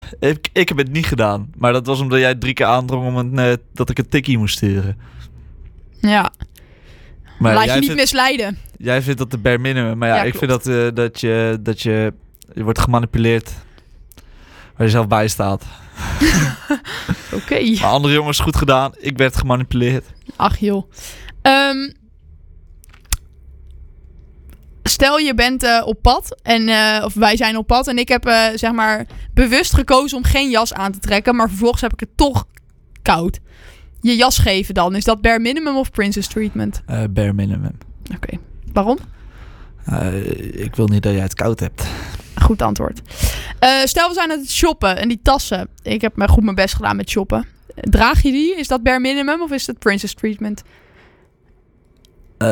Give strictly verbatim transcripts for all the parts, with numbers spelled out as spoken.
Ik, ik heb het niet gedaan. Maar dat was omdat jij drie keer aandrong om een, uh, dat ik een tikkie moest sturen. Ja. Maar Laat je niet vindt, misleiden. Jij vindt dat de bare minimum. Maar ja, ja ik vind dat, uh, dat, je, dat je... Je wordt gemanipuleerd. Waar je zelf bij staat. Oké. Okay. Maar andere jongens, goed gedaan. Ik werd gemanipuleerd. Ach joh. Um, stel je bent uh, op pad. En, uh, of wij zijn op pad. En ik heb uh, zeg maar bewust gekozen om geen jas aan te trekken. Maar vervolgens heb ik het toch koud. Je jas geven dan. Is dat bare minimum of princess treatment? Uh, bare minimum. Oké. Okay. Waarom? Uh, ik wil niet dat jij het koud hebt. Goed antwoord. Uh, stel we zijn aan het shoppen en die tassen. Ik heb me goed mijn best gedaan met shoppen. Draag je die? Is dat bare minimum of is dat princess treatment? Uh,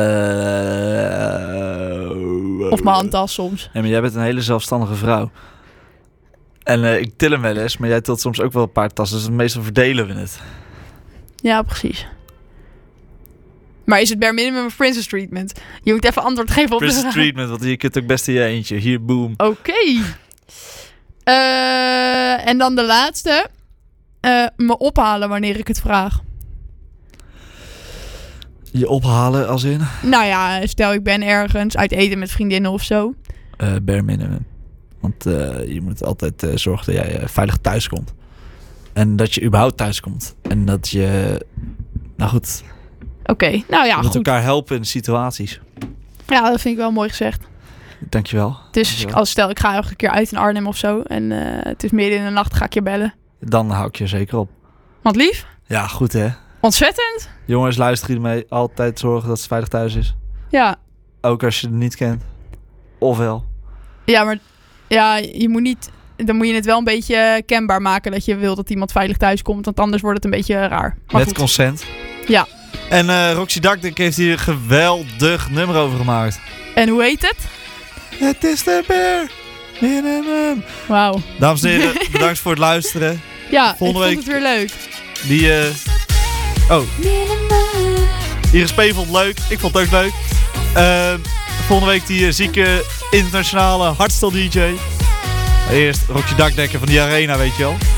of mijn handtas soms. Nee, maar jij bent een hele zelfstandige vrouw. En uh, ik til hem wel eens, maar jij tilt soms ook wel een paar tassen. Dus meestal verdelen we het. Ja, precies. Maar is het bare minimum of princess treatment? Je moet even antwoord geven op princess de treatment, want je kunt ook best in je eentje. Hier, boom. Oké. Okay. Uh, en dan de laatste. Uh, me ophalen wanneer ik het vraag. Je ophalen als in? Nou ja, stel ik ben ergens uit eten met vriendinnen of zo. Uh, bare minimum. Want uh, je moet altijd uh, zorgen dat jij uh, veilig thuis komt. En dat je überhaupt thuis komt. En dat je... Nou goed... Oké, okay, nou ja, je moet goed. elkaar helpen in situaties. Ja, dat vind ik wel mooi gezegd. Dankjewel. Dus Dankjewel. Als stel ik ga elke keer uit in Arnhem of zo en uh, het is midden in de nacht, ga ik je bellen. Dan hou ik je zeker op. Want lief? Ja, goed hè. Ontzettend. Jongens, luister hiermee. Altijd zorgen dat ze veilig thuis is. Ja. Ook als je het niet kent. Ofwel. Ja, maar ja, je moet niet... Dan moet je het wel een beetje kenbaar maken dat je wil dat iemand veilig thuis komt. Want anders wordt het een beetje raar. Maar Met goed. consent. Ja. En uh, Roxy Dakdek heeft hier een geweldig nummer over gemaakt. En hoe heet het? Het is de bare minimum. Wauw. Dames en heren, bedankt voor het luisteren. Ja, Volgende ik week vond het weer leuk. Die, uh... Oh. Iris P. vond het leuk. Ik vond het ook leuk. Uh, volgende week die uh, zieke internationale hardstyle D J. Eerst Roxy Dakdekker van die Arena, weet je wel.